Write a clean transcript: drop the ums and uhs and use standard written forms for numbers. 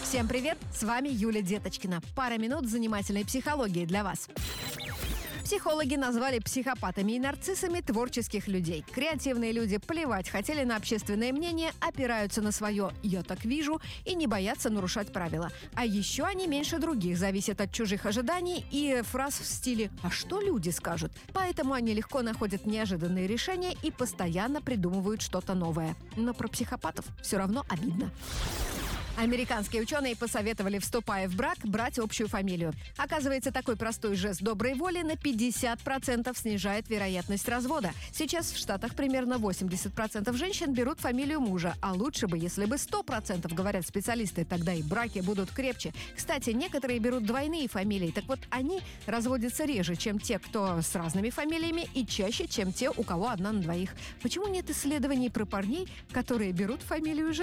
Всем привет! С вами Юля Деточкина. Пара минут занимательной психологии для вас. Психологи назвали психопатами и нарциссами творческих людей. Креативные люди плевать хотели на общественное мнение, опираются на свое «я так вижу» и не боятся нарушать правила. А еще они меньше других зависят от чужих ожиданий и фраз в стиле «а что люди скажут?». Поэтому они легко находят неожиданные решения и постоянно придумывают что-то новое. Но про психопатов все равно обидно. Американские ученые посоветовали, вступая в брак, брать общую фамилию. Оказывается, такой простой жест доброй воли на 50% снижает вероятность развода. Сейчас в Штатах примерно 80% женщин берут фамилию мужа, а лучше бы, если бы 100%, говорят специалисты, тогда и браки будут крепче. Кстати, некоторые берут двойные фамилии, так вот они разводятся реже, чем те, кто с разными фамилиями, и чаще, чем те, у кого одна на двоих. Почему нет исследований про парней, которые берут фамилию женщины?